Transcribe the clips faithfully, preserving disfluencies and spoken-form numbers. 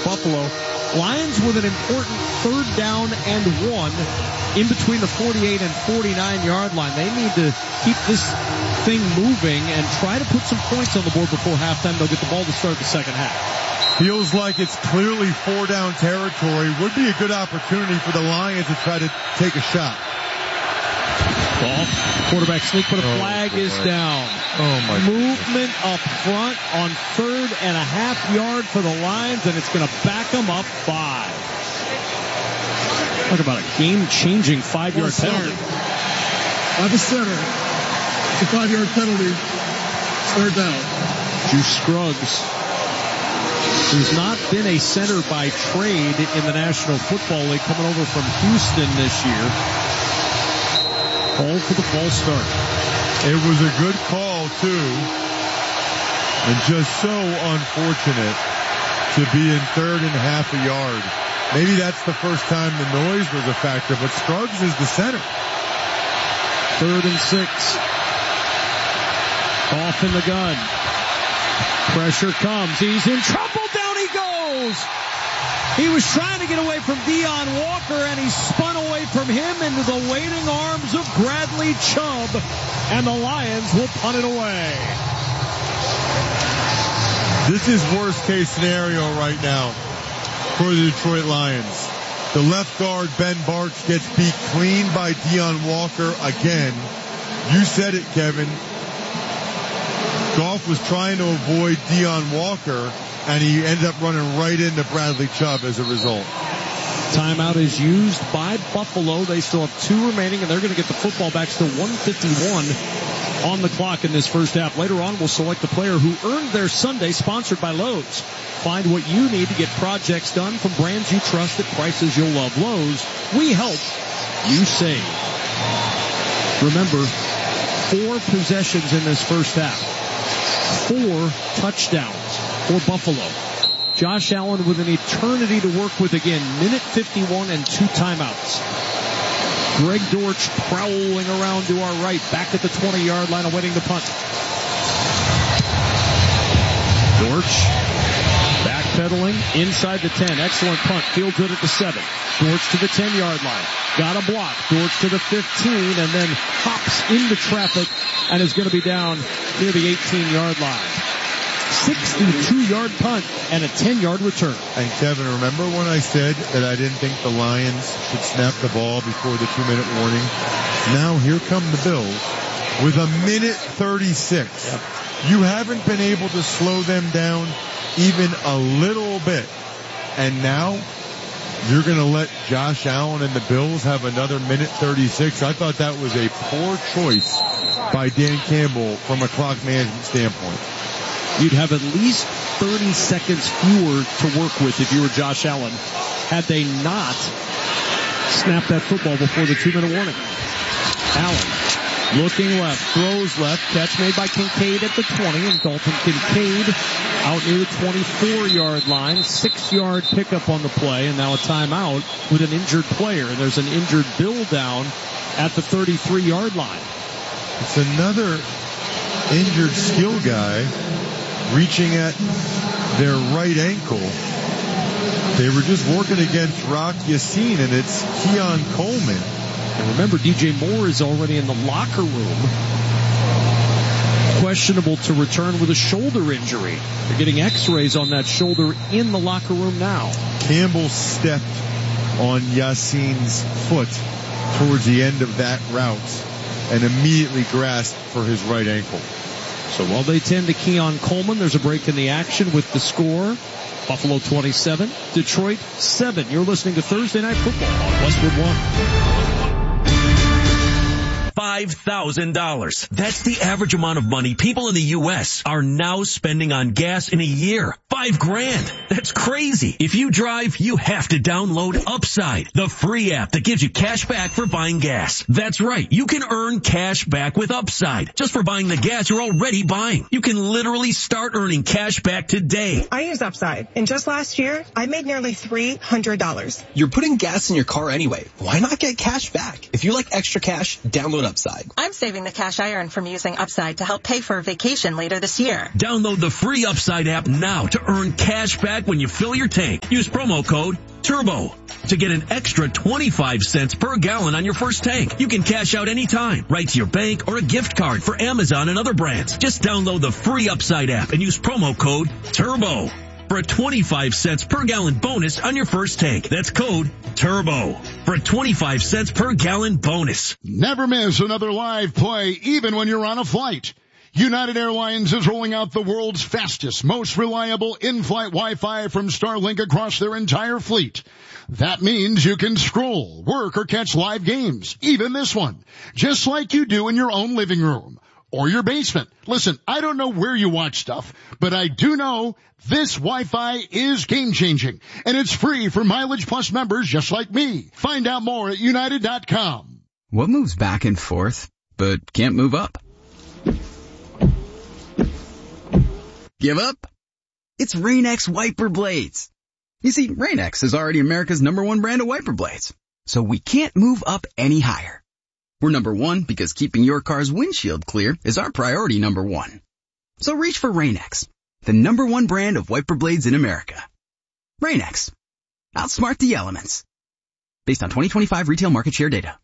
Buffalo. Lions with an important third down and one in between the forty-eight and forty-nine yard line. They need to keep this thing moving and try to put some points on the board before halftime. They'll get the ball to start the second half. Feels like it's clearly four down territory. Would be a good opportunity for the Lions to try to take a shot. Ball. Quarterback sneak, but a oh, flag boy. is down. Oh my Movement up front on third and a half yard for the Lions, and it's going to back them up five. Talk about a game-changing five-yard penalty. By the center. It's a five-yard penalty. Third down. Juice Scruggs, who's not been a center by trade in the National Football League, coming over from Houston this year. Call for the false start. It was a good call, too. And just so unfortunate to be in third and half a yard. Maybe that's the first time the noise was a factor, but Scruggs is the center. Third and six. Off in the gun. Pressure comes. He's in trouble. Down he goes. He was trying to get away from Deion Walker, and he spun away from him into the waiting arms of Bradley Chubb, and the Lions will punt it away. This is worst case scenario right now for the Detroit Lions. The left guard, Ben Bartch, gets beat clean by Deion Walker again. You said it, Kevin. Goff was trying to avoid Deion Walker, and he ended up running right into Bradley Chubb as a result. Timeout is used by Buffalo. They still have two remaining, and they're going to get the football back. Still one fifty-one on the clock in this first half. Later on, we'll select the player who earned their Sunday, sponsored by Lowe's. Find what you need to get projects done from brands you trust at prices you'll love. Lowe's, we help, you save. Remember, four possessions in this first half. Four touchdowns for Buffalo. Josh Allen with an eternity to work with again. Minute fifty-one and two timeouts. Greg Dortch prowling around to our right, back at the twenty-yard line awaiting the punt. Dortch backpedaling inside the ten. Excellent punt. Fields it at the seven. Dortch to the ten-yard line. Got a block. Dortch to the fifteen and then hops into traffic and is going to be down near the eighteen-yard line. sixty-two-yard punt and a ten-yard return. And Kevin, remember when I said that I didn't think the Lions should snap the ball before the two-minute warning? Now here come the Bills with a minute thirty-six. Yep. You haven't been able to slow them down even a little bit. And now you're going to let Josh Allen and the Bills have another minute thirty-six. I thought that was a poor choice by Dan Campbell from a clock management standpoint. You'd have at least thirty seconds fewer to work with if you were Josh Allen had they not snapped that football before the two-minute warning. Allen looking left, throws left, catch made by Kincaid at the twenty, and Dalton Kincaid out near the twenty-four-yard line. Six-yard pickup on the play, and now a timeout with an injured player. And there's an injured Bill down at the thirty-three-yard line. It's another injured skill guy reaching at their right ankle. They were just working against Rock Yassin, and it's Keon Coleman. And remember, D J Moore is already in the locker room. Questionable to return with a shoulder injury. They're getting x-rays on that shoulder in the locker room now. Campbell stepped on Yassin's foot towards the end of that route and immediately grasped for his right ankle. So while they tend to Keon Coleman, there's a break in the action with the score. Buffalo twenty-seven, Detroit seven. You're listening to Thursday Night Football on Westwood One. five thousand dollars. That's the average amount of money people in the U S are now spending on gas in a year. Five grand. That's crazy. If you drive, you have to download Upside, the free app that gives you cash back for buying gas. That's right. You can earn cash back with Upside just for buying the gas you're already buying. You can literally start earning cash back today. I use Upside, and just last year, I made nearly three hundred dollars. You're putting gas in your car anyway. Why not get cash back? If you like extra cash, download Upside. I'm saving the cash I earn from using Upside to help pay for a vacation later this year. Download the free Upside app now to earn cash back when you fill your tank. Use promo code TURBO to get an extra twenty-five cents per gallon on your first tank. You can cash out anytime, right to your bank or a gift card for Amazon and other brands. Just download the free Upside app and use promo code TURBO for a twenty-five cents per gallon bonus on your first tank. That's code TURBO for a twenty-five cents per gallon bonus. Never miss another live play, even when you're on a flight. United Airlines is rolling out the world's fastest, most reliable in-flight Wi-Fi from Starlink across their entire fleet. That means you can scroll, work, or catch live games, even this one, just like you do in your own living room or your basement. Listen, I don't know where you watch stuff, but I do know this Wi-Fi is game-changing, and it's free for Mileage Plus members just like me. Find out more at United dot com. What moves back and forth, but can't move up? Give up? It's Rain-X wiper blades. You see, Rain-X is already America's number one brand of wiper blades, so we can't move up any higher. We're number one because keeping your car's windshield clear is our priority number one. So reach for Rain-X, the number one brand of wiper blades in America. Rain-X. Outsmart the elements. Based on twenty twenty-five retail market share data.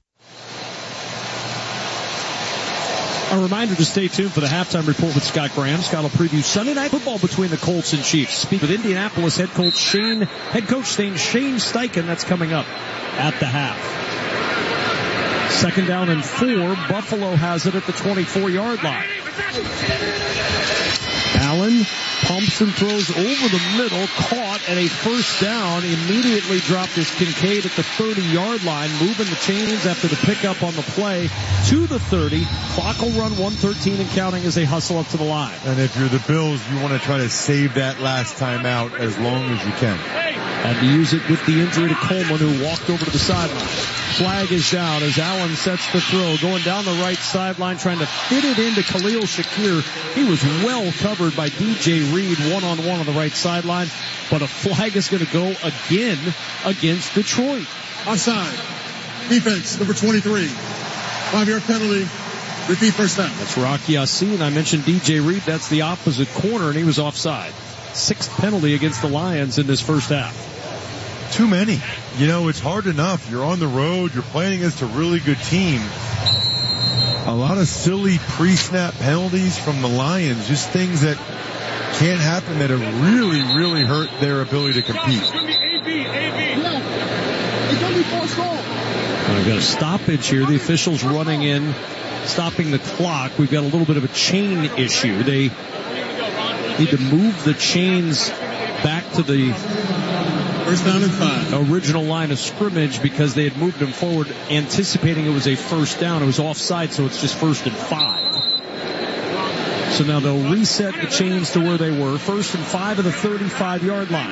A reminder to stay tuned for the halftime report with Scott Graham. Scott will preview Sunday night football between the Colts and Chiefs. Speak with Indianapolis head coach Shane, head coach Shane Steichen. That's coming up at the half. Second down and four. Buffalo has it at the twenty-four-yard line. Allen pumps and throws over the middle, caught at a first down, immediately dropped his Kincaid at the thirty-yard line, moving the chains after the pickup on the play to the thirty. Clock will run one thirteen and counting as they hustle up to the line. And if you're the Bills, you want to try to save that last time out as long as you can. Had to use it with the injury to Coleman, who walked over to the sideline. Flag is down as Allen sets the throw, going down the right sideline, trying to fit it into Khalil Shakir. He was well covered by D J Reed one-on-one on the right sideline, but a flag is going to go again against Detroit. Offside. Defense, number twenty-three. Five-yard penalty. Repeat first down. That's Rocky Yassin. I mentioned D J Reed. That's the opposite corner, and he was offside. Sixth penalty against the Lions in this first half. Too many. You know, it's hard enough. You're on the road. You're playing against a really good team. A lot of silly pre-snap penalties from the Lions. Just things that can't happen that have really, really hurt their ability to compete. We've got a stoppage here. The officials running in, stopping the clock. We've got a little bit of a chain issue. They need to move the chains back to the first down and five. Original line of scrimmage because they had moved them forward anticipating it was a first down. It was offside, so it's just first and five. So now they'll reset the chains to where they were. First and five of the thirty-five-yard line.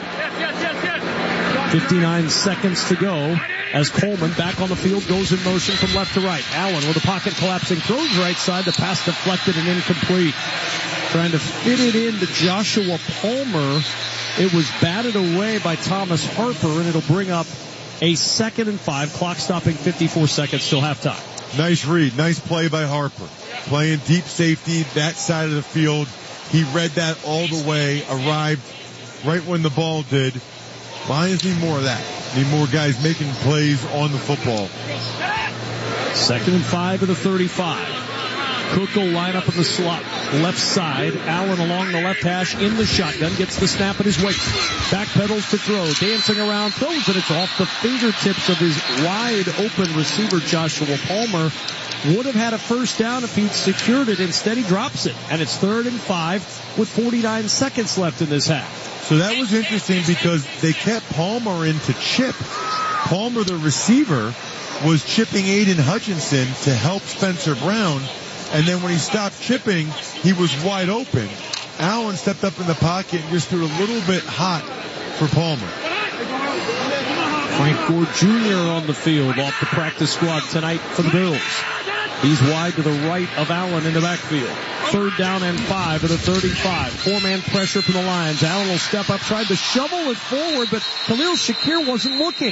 fifty-nine seconds to go as Coleman back on the field goes in motion from left to right. Allen with the pocket collapsing, throws right side. The pass deflected and incomplete. Trying to fit it into Joshua Palmer. It was batted away by Thomas Harper, and it'll bring up a second and five. Clock stopping fifty-four seconds till halftime. Nice read. Nice play by Harper. Playing deep safety, that side of the field. He read that all the way, arrived right when the ball did. Lions need more of that. Need more guys making plays on the football. Second and five of the thirty-five. Cook will line up in the slot. Left side. Allen along the left hash in the shotgun. Gets the snap at his waist. Backpedals to throw. Dancing around. Throws and it's off the fingertips of his wide open receiver Joshua Palmer. Would have had a first down if he'd secured it. Instead he drops it. And it's third and five with forty-nine seconds left in this half. So that was interesting because they kept Palmer in to chip. Palmer, the receiver, was chipping Aiden Hutchinson to help Spencer Brown. And then when he stopped chipping, he was wide open. Allen stepped up in the pocket and just threw a little bit hot for Palmer. Frank Gore Junior on the field off the practice squad tonight for the Bills. He's wide to the right of Allen in the backfield. Third down and five at the thirty-five. Four-man pressure from the Lions. Allen will step up, tried to shovel it forward, but Khalil Shakir wasn't looking.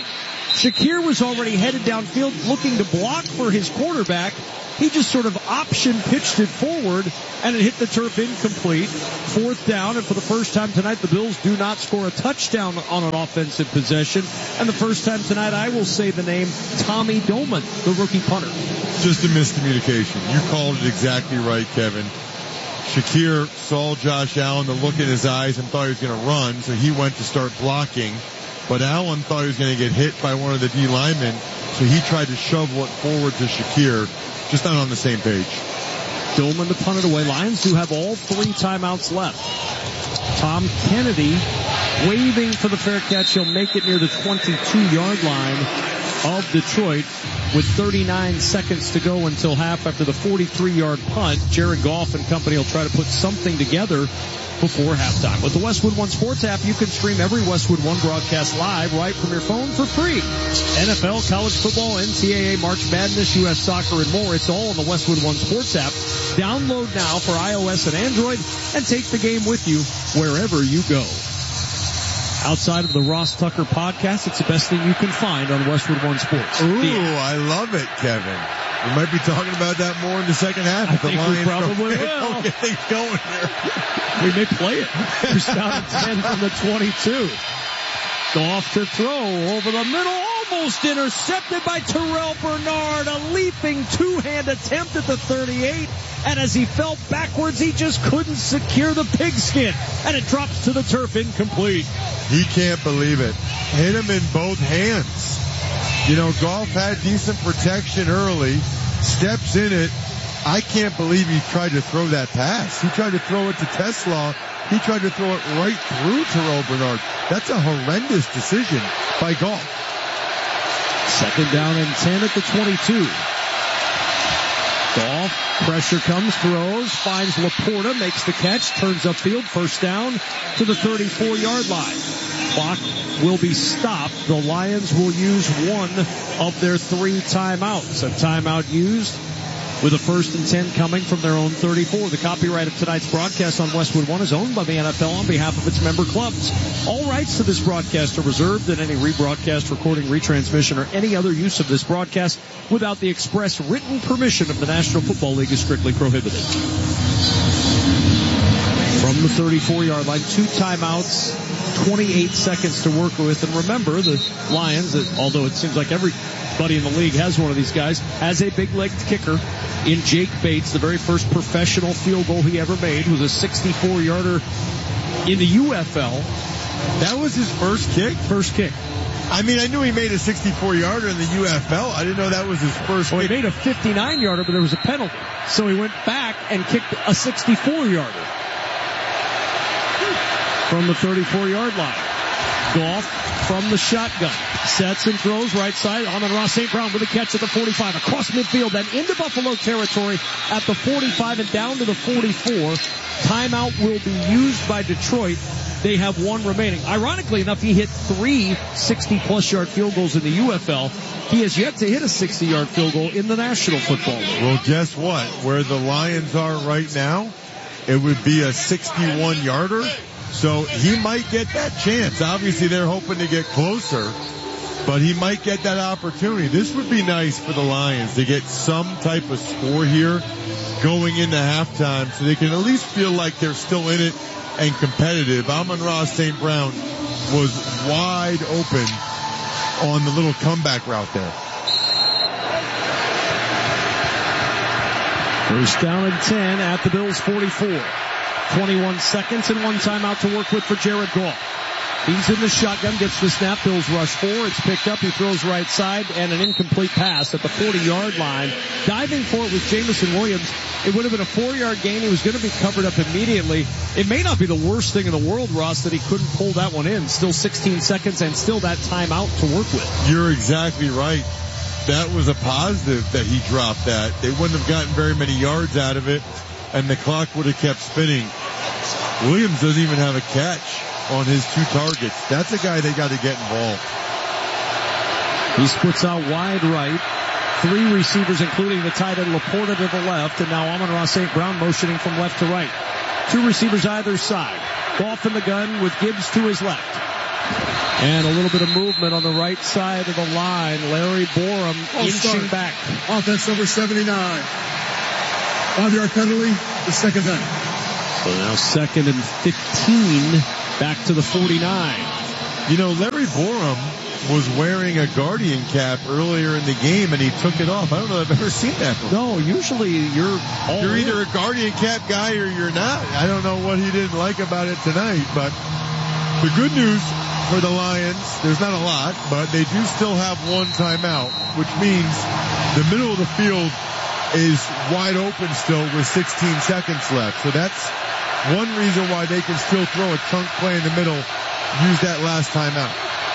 Shakir was already headed downfield looking to block for his quarterback. He just sort of option pitched it forward, and it hit the turf incomplete. Fourth down, and for the first time tonight, the Bills do not score a touchdown on an offensive possession. And the first time tonight, I will say the name Tommy Doman, the rookie punter. Just a miscommunication. You called it exactly right, Kevin. Shakir saw Josh Allen, the look in his eyes, and thought he was going to run, so he went to start blocking. But Allen thought he was going to get hit by one of the D linemen, so he tried to shovel it forward to Shakir. Just not on the same page. Doman to punt it away. Lions do have all three timeouts left. Tom Kennedy waving for the fair catch. He'll make it near the twenty-two-yard line of Detroit with thirty-nine seconds to go until half after the forty-three-yard punt. Jared Goff and company will try to put something together before halftime. With the Westwood One Sports app, you can stream every Westwood One broadcast live right from your phone for free. N F L, college football, N C double A, March Madness, U S Soccer, and more. It's all on the Westwood One Sports app. Download now for iOS and Android and take the game with you wherever you go. Outside of the Ross Tucker podcast, it's the best thing you can find on Westwood One Sports. Ooh, I love it, Kevin. We might be talking about that more in the second half. I the think Lions we probably don't, will. Don't get things going here. We may play it. First down and ten from the twenty-two. Goff to throw over the middle, almost intercepted by Terrell Bernard. A leaping two-hand attempt at the thirty-eight. And as he fell backwards, he just couldn't secure the pigskin. And it drops to the turf incomplete. He can't believe it. Hit him in both hands. You know, Goff had decent protection early, steps in it. I can't believe he tried to throw that pass. He tried to throw it to Tesla. He tried to throw it right through Terrell Bernard. That's a horrendous decision by Goff. Second down and ten at the twenty-two. Goff, pressure comes, throws, finds Laporta, makes the catch, turns upfield, first down to the thirty-four-yard line. Clock will be stopped. The Lions will use one of their three timeouts. A timeout used with a first and ten coming from their own thirty-four. The copyright of tonight's broadcast on Westwood One is owned by the N F L on behalf of its member clubs. All rights to this broadcast are reserved, and any rebroadcast, recording, retransmission, or any other use of this broadcast without the express written permission of the National Football League is strictly prohibited. From the thirty-four-yard line, two timeouts, twenty-eight seconds to work with. And remember, the Lions, although it seems like everybody in the league has one of these guys, has a big-legged kicker in Jake Bates. The very first professional field goal he ever made was a sixty-four-yarder in the U F L. That was his first kick? First kick. I mean, I knew he made a sixty-four-yarder in the U F L. I didn't know that was his first well, kick. He made a fifty-nine-yarder, but there was a penalty. So he went back and kicked a sixty-four-yarder from the thirty-four-yard line. Goff from the shotgun. Sets and throws right side. Amon-Ra Saint Brown with a catch at the forty-five. Across midfield, then into Buffalo territory at the forty-five and down to the forty-four. Timeout will be used by Detroit. They have one remaining. Ironically enough, he hit three sixty-plus yard field goals in the U F L. He has yet to hit a sixty-yard field goal in the National Football League. Well, guess what? Where the Lions are right now, it would be a sixty-one-yarder. So he might get that chance. Obviously, they're hoping to get closer, but he might get that opportunity. This would be nice for the Lions to get some type of score here going into halftime so they can at least feel like they're still in it and competitive. Amon-Ra Saint Brown was wide open on the little comeback route there. First down and ten at the Bills forty-four. twenty-one seconds and one timeout to work with for Jared Goff. He's in the shotgun, gets the snap, Bills rush four, it's picked up, he throws right side, and an incomplete pass at the forty-yard line. Diving for it was Jameson Williams. It would have been a four-yard gain. He was going to be covered up immediately. It may not be the worst thing in the world, Ross, that he couldn't pull that one in. Still sixteen seconds and still that timeout to work with. You're exactly right. That was a positive that he dropped that. They wouldn't have gotten very many yards out of it, and the clock would have kept spinning. Williams doesn't even have a catch on his two targets. That's a guy they got to get involved. He splits out wide right. Three receivers, including the tight end Laporta to the left, and now Amon-Ra Saint Brown motioning from left to right. Two receivers either side. Goff in the gun with Gibbs to his left. And a little bit of movement on the right side of the line. Larry Borum All inching start. back. Offense number seventy-nine. Five-yard penalty, the second down. So now second and fifteen, back to the forty-nine. You know, Larry Borum was wearing a Guardian cap earlier in the game, and he took it off. I don't know if I've ever seen that before. No, usually you're all You're in. either a Guardian cap guy or you're not. I don't know what he didn't like about it tonight, but the good news for the Lions, there's not a lot, but they do still have one timeout, which means the middle of the field is wide open still with sixteen seconds left. So that's one reason why they can still throw a chunk play in the middle, use that last timeout.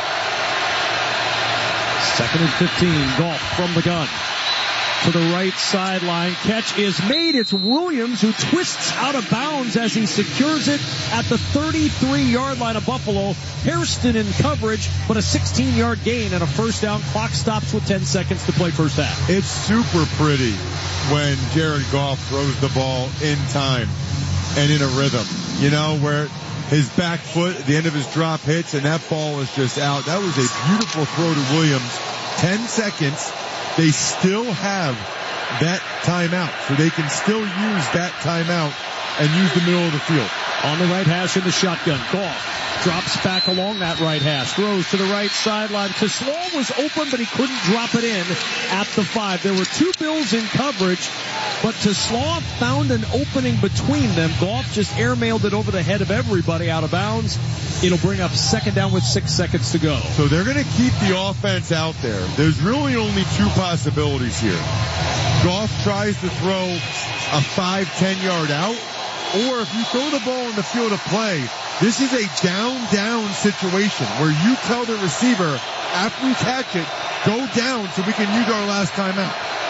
Second and fifteen, Goff from the gun. To the right sideline. Catch is made. It's Williams who twists out of bounds as he secures it at the thirty-three-yard line of Buffalo. Hairston in coverage, but a sixteen-yard gain and a first down. Clock stops with ten seconds to play first half. It's super pretty when Jared Goff throws the ball in time and in a rhythm. You know, where his back foot at the end of his drop hits and that ball is just out. That was a beautiful throw to Williams. Ten seconds. They still have that timeout, so they can still use that timeout and use the middle of the field. On the right hash in the shotgun. Goff drops back along that right hash. Throws to the right sideline. Tesslaw was open, but he couldn't drop it in at the five. There were two Bills in coverage, but Tesslaw found an opening between them. Goff just airmailed it over the head of everybody out of bounds. It'll bring up second down with six seconds to go. So they're going to keep the offense out there. There's really only two possibilities here. Goff tries to throw a five, ten yard out, or if you throw the ball in the field of play, this is a down-down situation where you tell the receiver, after we catch it, go down so we can use our last timeout.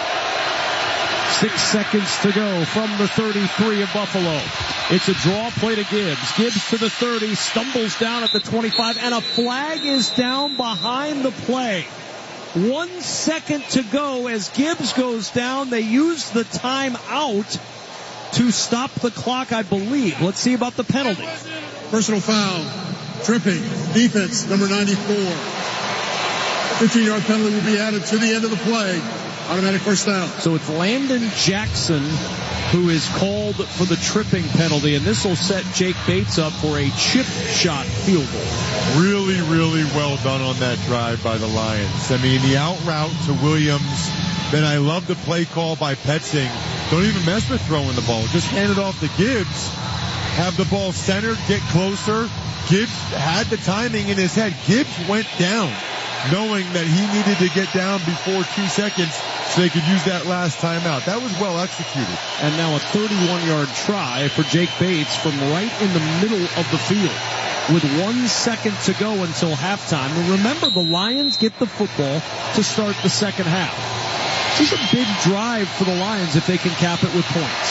Six seconds to go from the thirty-three of Buffalo. It's a draw play to Gibbs. Gibbs to the thirty, stumbles down at the twenty-five, and a flag is down behind the play. One second to go as Gibbs goes down. They use the timeout to stop the clock, I believe. Let's see about the penalty. Personal foul. Tripping. Defense, number ninety-four. fifteen-yard penalty will be added to the end of the play. Automatic first down. So it's Landon Jackson who is called for the tripping penalty, and this will set Jake Bates up for a chip shot field goal. Really, really well done on that drive by the Lions. I mean, the out route to Williams. Then I love the play call by Petzing. Don't even mess with throwing the ball. Just hand it off to Gibbs. Have the ball centered, get closer. Gibbs had the timing in his head. Gibbs went down, knowing that he needed to get down before two seconds so they could use that last timeout. That was well executed. And now a thirty-one-yard try for Jake Bates from right in the middle of the field with one second to go until halftime. And remember, the Lions get the football to start the second half. This is a big drive for the Lions if they can cap it with points.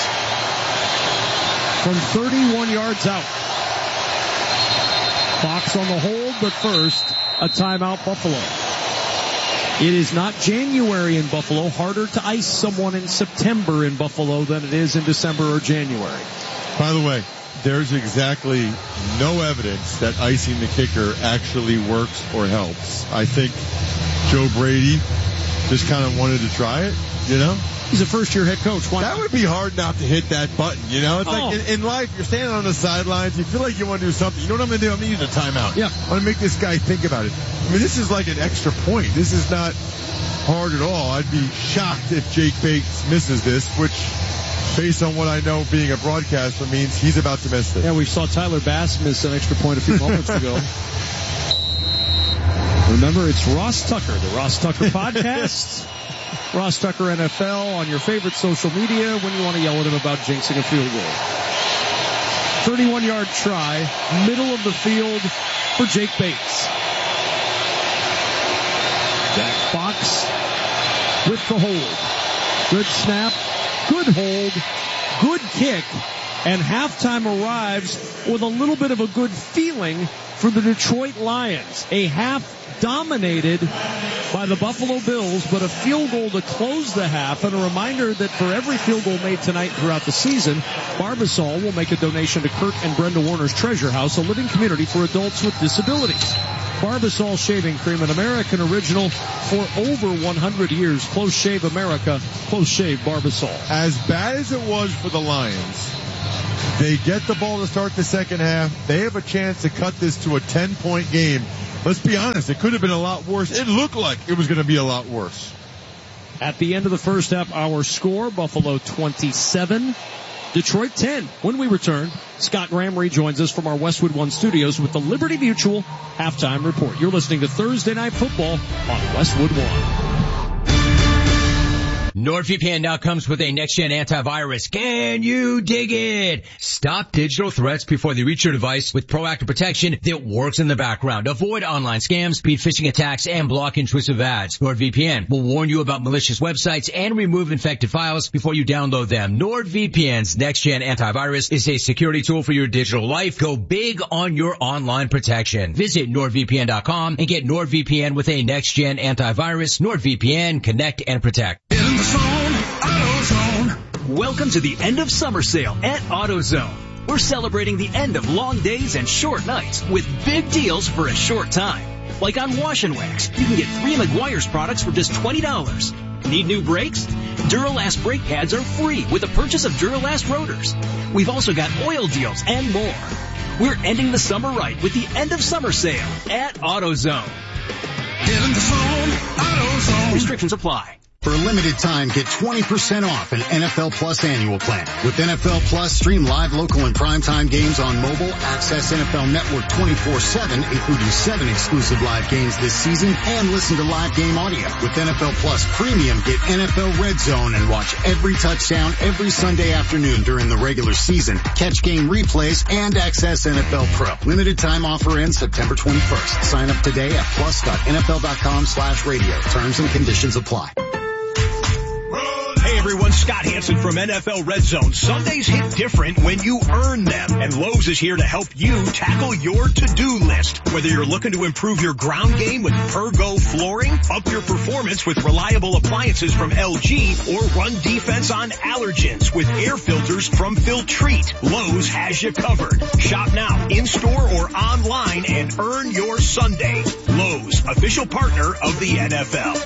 From thirty-one yards out. Fox on the hold, but first, a timeout Buffalo. It is not January in Buffalo. Harder to ice someone in September in Buffalo than it is in December or January. By the way, there's exactly no evidence that icing the kicker actually works or helps. I think Joe Brady just kind of wanted to try it, you know? He's a first-year head coach. Why that not? would be hard not to hit that button, you know? It's oh. like in, in life, you're standing on the sidelines, you feel like you want to do something. You know what I'm going to do? I'm going to use a timeout. Yeah. I want to make this guy think about it. I mean, this is like an extra point. This is not hard at all. I'd be shocked if Jake Bates misses this, which, based on what I know being a broadcaster, means he's about to miss this. Yeah, we saw Tyler Bass miss an extra point a few moments ago. Remember, it's Ross Tucker, the Ross Tucker Podcast. Ross Tucker N F L on your favorite social media when you want to yell at him about jinxing a field goal. thirty-one-yard try, middle of the field for Jake Bates. Jack Fox with the hold. Good snap, good hold, good kick, and halftime arrives with a little bit of a good feeling for the Detroit Lions. A half dominated by the Buffalo Bills, but a field goal to close the half, and a reminder that for every field goal made tonight throughout the season, Barbasol will make a donation to Kurt and Brenda Warner's Treasure House, a living community for adults with disabilities. Barbasol Shaving Cream, an American original for over one hundred years. Close Shave America, Close Shave Barbasol. As bad as it was for the Lions, they get the ball to start the second half. They have a chance to cut this to a ten-point game. Let's be honest, it could have been a lot worse. It looked like it was going to be a lot worse. At the end of the first half, our score, Buffalo twenty-seven, Detroit ten. When we return, Scott Graham rejoins us from our Westwood One studios with the Liberty Mutual Halftime Report. You're listening to Thursday Night Football on Westwood One. NordVPN now comes with a next-gen antivirus. Can you dig it? Stop digital threats before they reach your device with proactive protection that works in the background. Avoid online scams, beat phishing attacks, and block intrusive ads. NordVPN will warn you about malicious websites and remove infected files before you download them. NordVPN's next-gen antivirus is a security tool for your digital life. Go big on your online protection. Visit NordVPN dot com and get NordVPN with a next-gen antivirus. NordVPN, connect and protect. Welcome to the end of summer sale at AutoZone. We're celebrating the end of long days and short nights with big deals for a short time. Like on Wash and Wax, you can get three Meguiar's products for just twenty dollars. Need new brakes? Duralast brake pads are free with the purchase of Duralast rotors. We've also got oil deals and more. We're ending the summer right with the end of summer sale at AutoZone. Get in the zone, AutoZone. Restrictions apply. For a limited time, get twenty percent off an N F L Plus annual plan. With N F L Plus, stream live, local, and primetime games on mobile, access N F L Network twenty-four seven, including seven exclusive live games this season, and listen to live game audio. With N F L Plus Premium, get N F L Red Zone and watch every touchdown every Sunday afternoon during the regular season. Catch game replays and access N F L Pro. Limited time offer ends September twenty-first. Sign up today at plus dot N F L dot com slash radio. Terms and conditions apply. Hey everyone, Scott Hansen from N F L Red Zone. Sundays hit different when you earn them, and Lowe's is here to help you tackle your to-do list. Whether you're looking to improve your ground game with Pergo flooring, up your performance with reliable appliances from L G, or run defense on allergens with air filters from Filtrete, Lowe's has you covered. Shop now, in-store or online, and earn your Sunday. Lowe's, official partner of the N F L.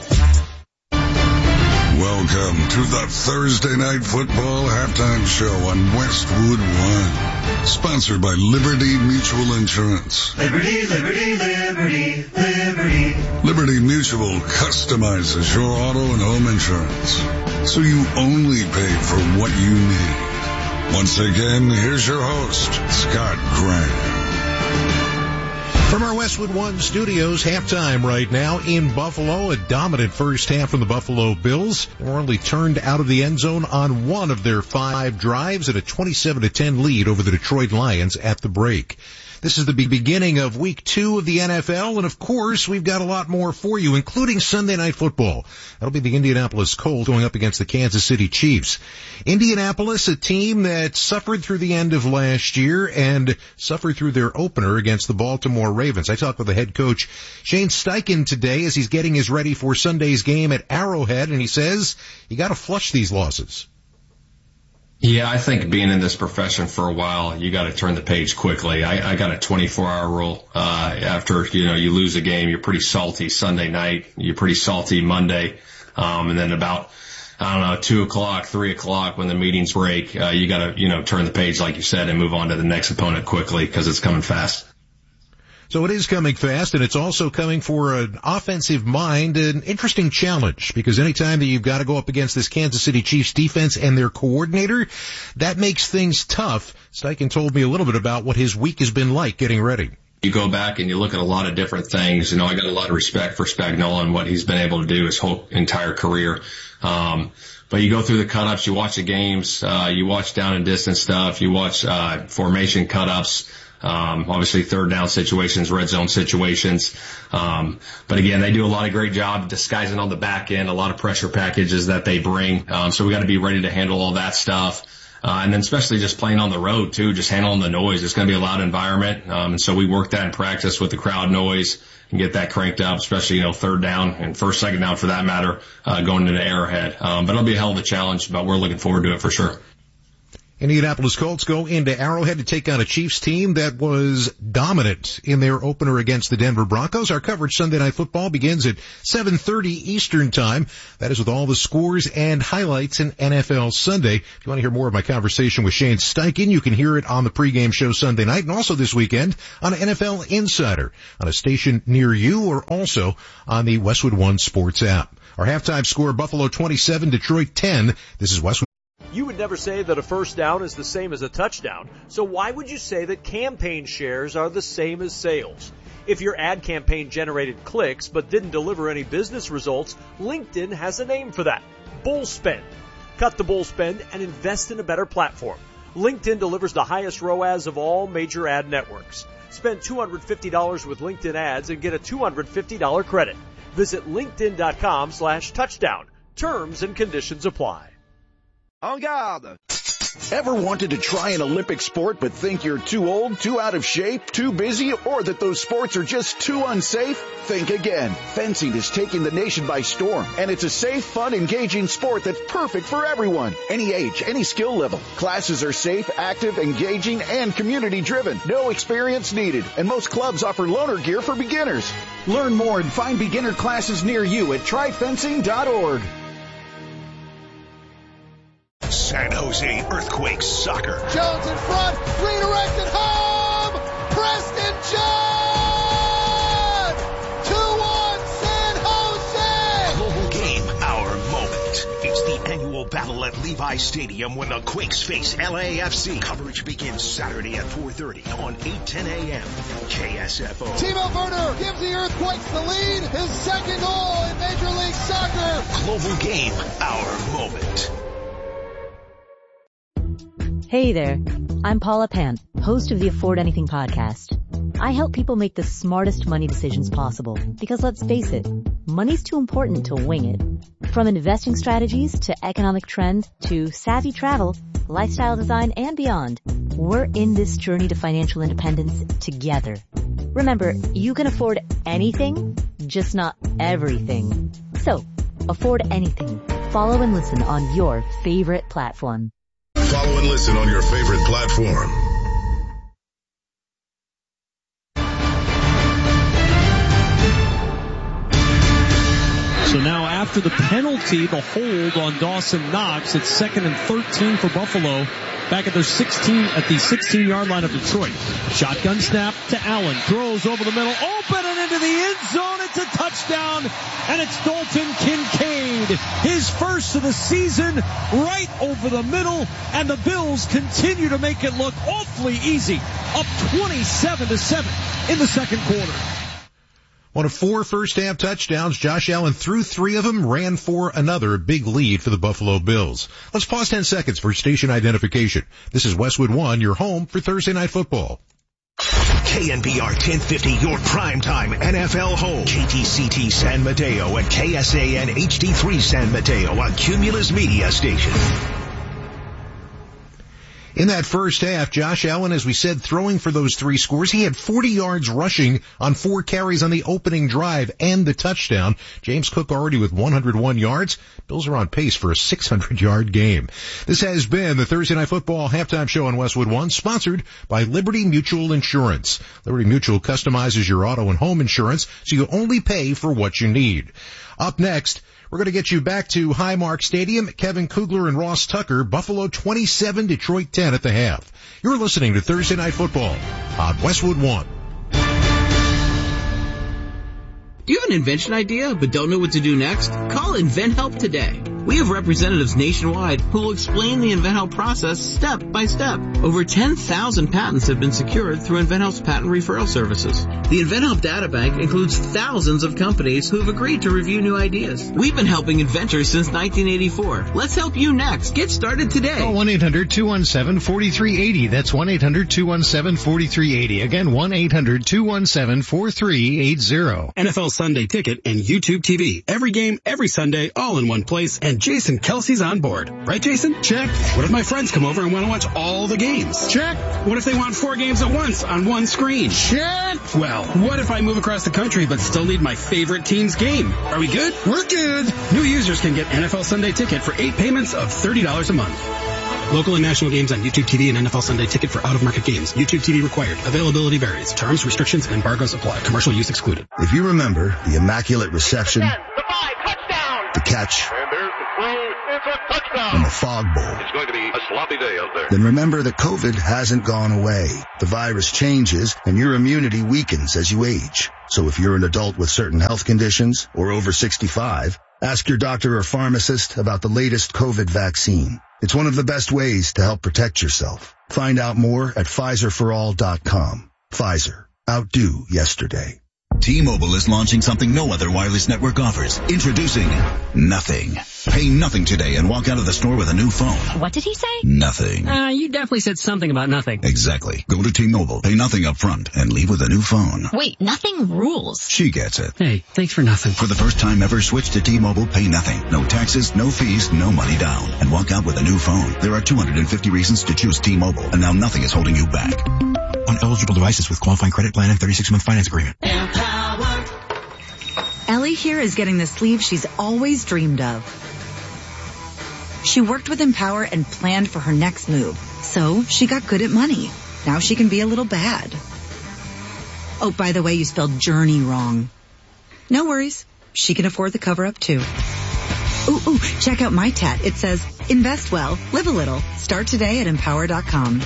Welcome to the Thursday Night Football Halftime Show on Westwood One. Sponsored by Liberty Mutual Insurance. Liberty, Liberty, Liberty, Liberty. Liberty Mutual customizes your auto and home insurance, so you only pay for what you need. Once again, here's your host, Scott Graham. From our Westwood One studios, halftime right now in Buffalo. A dominant first half from the Buffalo Bills. They were only turned out of the end zone on one of their five drives at a twenty-seven to ten lead over the Detroit Lions at the break. This is the beginning of week two of the N F L, and of course, we've got a lot more for you, including Sunday Night Football. That'll be the Indianapolis Colts going up against the Kansas City Chiefs. Indianapolis, a team that suffered through the end of last year and suffered through their opener against the Baltimore Ravens. I talked with the head coach, Shane Steichen, today as he's getting his ready for Sunday's game at Arrowhead, and he says you got to flush these losses. Yeah, I think being in this profession for a while, you got to turn the page quickly. I, I got a twenty-four hour rule. Uh, after, you know, you lose a game, you're pretty salty Sunday night. You're pretty salty Monday. Um, and then about, I don't know, two o'clock, three o'clock when the meetings break, uh, you got to, you know, turn the page, like you said, and move on to the next opponent quickly because it's coming fast. So it is coming fast, and it's also coming for an offensive mind, an interesting challenge, because anytime that you've got to go up against this Kansas City Chiefs defense and their coordinator, that makes things tough. Steichen told me a little bit about what his week has been like getting ready. You go back and you look at a lot of different things. You know, I got a lot of respect for Spagnuolo and what he's been able to do his whole entire career. Um, But you go through the cut-ups, you watch the games, uh, you watch down and distance stuff, you watch, uh, formation cut-ups, um, obviously third down situations, red zone situations. Um, but again, they do a lot of great job disguising on the back end, a lot of pressure packages that they bring. Um, so we got to be ready to handle all that stuff. Uh, and then especially just playing on the road too, just handling the noise. It's going to be a loud environment. Um, and so we work that in practice with the crowd noise and get that cranked up, especially, you know, third down and first, second down for that matter, uh, going into Arrowhead. Um, but it'll be a hell of a challenge, but we're looking forward to it for sure. Indianapolis Colts go into Arrowhead to take on a Chiefs team that was dominant in their opener against the Denver Broncos. Our coverage Sunday Night Football begins at seven thirty Eastern Time. That is with all the scores and highlights in N F L Sunday. If you want to hear more of my conversation with Shane Steichen, you can hear it on the pregame show Sunday night and also this weekend on N F L Insider on a station near you or also on the Westwood One Sports app. Our halftime score, Buffalo twenty-seven, Detroit ten. This is Westwood. You would never say that a first down is the same as a touchdown, so why would you say that campaign shares are the same as sales? If your ad campaign generated clicks but didn't deliver any business results, LinkedIn has a name for that: bull spend. Cut the bull spend and invest in a better platform. LinkedIn delivers the highest R O A S of all major ad networks. Spend two hundred fifty dollars with LinkedIn ads and get a two hundred fifty dollars credit. Visit linkedin.com slash touchdown. Terms and conditions apply. En garde! Ever wanted to try an Olympic sport but think you're too old, too out of shape, too busy, or that those sports are just too unsafe? Think again. Fencing is taking the nation by storm, and it's a safe, fun, engaging sport that's perfect for everyone. Any age, any skill level. Classes are safe, active, engaging, and community-driven. No experience needed, and most clubs offer loaner gear for beginners. Learn more and find beginner classes near you at try fencing dot org. San Jose Earthquakes soccer. Jones in front, redirected home! Preston John! two one San Jose! Global game, our moment. It's the annual battle at Levi Stadium when the Quakes face L A F C. Coverage begins Saturday at four thirty on eight ten a.m. K S F O. Timo Werner gives the Earthquakes the lead, his second goal in Major League Soccer. Global game, our moment. Hey there, I'm Paula Pant, host of the Afford Anything podcast. I help people make the smartest money decisions possible because let's face it, money's too important to wing it. From investing strategies to economic trends to savvy travel, lifestyle design, and beyond, we're in this journey to financial independence together. Remember, you can afford anything, just not everything. So, afford anything. Follow and listen on your favorite platform. Follow and listen on your favorite platform. So now after the penalty, the hold on Dawson Knox, it's second and thirteen for Buffalo. Back at their sixteen, at the sixteen-yard line of Detroit. Shotgun snap to Allen. Throws over the middle. Open and into the end zone. It's a touchdown. And it's Dalton Kincaid. His first of the season right over the middle. And the Bills continue to make it look awfully easy. Up twenty-seven to seven in the second quarter. One of four first-half touchdowns. Josh Allen threw three of them, ran for another big lead for the Buffalo Bills. Let's pause ten seconds for station identification. This is Westwood One, your home for Thursday Night Football. K N B R ten fifty, your primetime N F L home. K T C T San Mateo and K S A N H D three San Mateo on Cumulus Media Station. In that first half, Josh Allen, as we said, throwing for those three scores. He had forty yards rushing on four carries on the opening drive and the touchdown. James Cook already with one hundred one yards. Bills are on pace for a six hundred yard game. This has been the Thursday Night Football halftime show on Westwood One, sponsored by Liberty Mutual Insurance. Liberty Mutual customizes your auto and home insurance so you only pay for what you need. Up next, we're going to get you back to Highmark Stadium. Kevin Kugler and Ross Tucker, Buffalo twenty-seven, Detroit ten at the half. You're listening to Thursday Night Football on Westwood One. Do you have an invention idea but don't know what to do next? Call InventHelp today. We have representatives nationwide who will explain the InventHelp process step by step. Over ten thousand patents have been secured through InventHelp's patent referral services. The InventHelp data bank includes thousands of companies who have agreed to review new ideas. We've been helping inventors since nineteen eighty-four. Let's help you next. Get started today. Call one eight hundred two one seven four three eight zero. That's one eight hundred two one seven four three eight zero. Again, one eight hundred two one seven four three eight zero. N F L Sunday Ticket and YouTube T V. Every game, every Sunday, all in one place. And Jason Kelsey's on board. Right, Jason? Check. What if my friends come over and want to watch all the games? Check. What if they want four games at once on one screen? Check. Well, what if I move across the country but still need my favorite team's game? Are we good? We're good. New users can get N F L Sunday Ticket for eight payments of thirty dollars a month. Local and national games on YouTube T V and N F L Sunday Ticket for out-of-market games. YouTube T V required. Availability varies. Terms, restrictions, and embargoes apply. Commercial use excluded. If you remember the immaculate reception, the catch, And there's the throw. It's a touchdown. and the fog bowl, It's going to be a sloppy day out there. then remember that COVID hasn't gone away. The virus changes and your immunity weakens as you age. So if you're an adult with certain health conditions or over sixty-five, ask your doctor or pharmacist about the latest COVID vaccine. It's one of the best ways to help protect yourself. Find out more at Pfizer for all dot com. Pfizer. Outdo yesterday. T-Mobile is launching something no other wireless network offers. Introducing Nothing. Pay nothing today and walk out of the store with a new phone. What did he say? Nothing. Uh, you definitely said something about nothing. Exactly. Go to T-Mobile, pay nothing up front, and leave with a new phone. Wait, nothing rules. She gets it. Hey, thanks for nothing. For the first time ever, switch to T-Mobile, pay nothing. No taxes, no fees, no money down. And walk out with a new phone. There are two hundred fifty reasons to choose T-Mobile, and now nothing is holding you back. On eligible devices with qualifying credit plan and thirty-six month finance agreement. Ellie here is getting the sleeve she's always dreamed of. She worked with Empower and planned for her next move, so she got good at money. Now she can be a little bad. Oh, by the way, you spelled journey wrong. No worries. She can afford the cover-up too. Ooh, ooh, check out my tat. It says, invest well, live a little. Start today at empower dot com.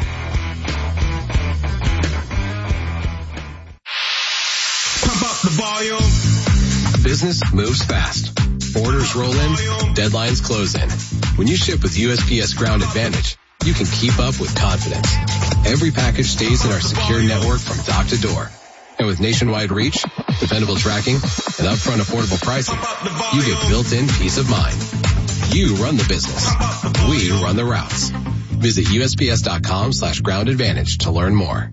Pump up the volume. Business moves fast. Orders roll in, deadlines close in. When you ship with U S P S Ground Advantage, you can keep up with confidence. Every package stays in our secure network from dock to door. And with nationwide reach, dependable tracking, and upfront affordable pricing, you get built-in peace of mind. You run the business. We run the routes. Visit U S P S dot com slash ground advantage to learn more.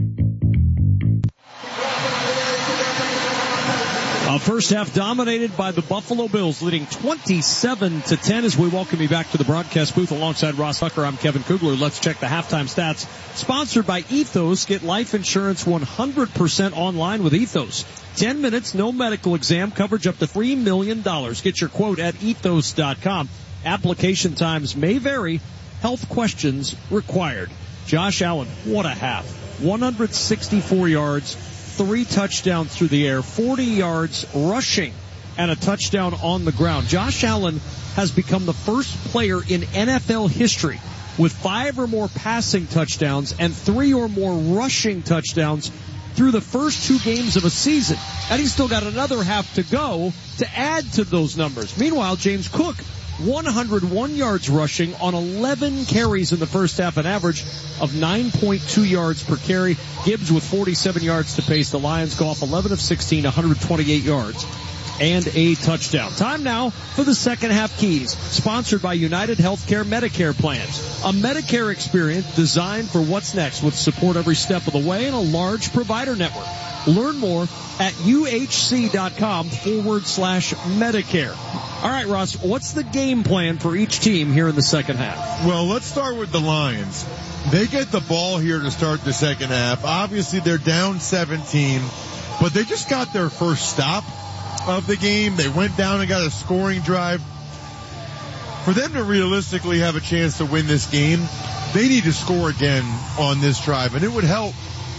Uh, first half dominated by the Buffalo Bills, leading twenty-seven to ten. As we welcome you back to the broadcast booth alongside Ross Tucker, I'm Kevin Kugler. Let's check the halftime stats. Sponsored by Ethos. Get life insurance one hundred percent online with Ethos. ten minutes, no medical exam, coverage up to three million dollars. Get your quote at ethos dot com. Application times may vary. Health questions required. Josh Allen, what a half. one hundred sixty-four yards. Three touchdowns through the air, forty yards rushing, and a touchdown on the ground. Josh Allen has become the first player in N F L history with five or more passing touchdowns and three or more rushing touchdowns through the first two games of a season. And he's still got another half to go to add to those numbers. Meanwhile, James Cook, one hundred one yards rushing on eleven carries in the first half, an average of nine point two yards per carry. Gibbs with forty-seven yards to pace. The Lions go off eleven of sixteen, one hundred twenty-eight yards and a touchdown. Time now for the second half keys, sponsored by United Healthcare Medicare Plans. A Medicare experience designed for what's next with support every step of the way and a large provider network. Learn more at uhc.com forward slash Medicare. All right, Ross, what's the game plan for each team here in the second half? Well, let's start with the Lions. They get the ball here to start the second half. Obviously, they're down seventeen, but they just got their first stop of the game. They went down and got a scoring drive. For them to realistically have a chance to win this game, they need to score again on this drive, and it would help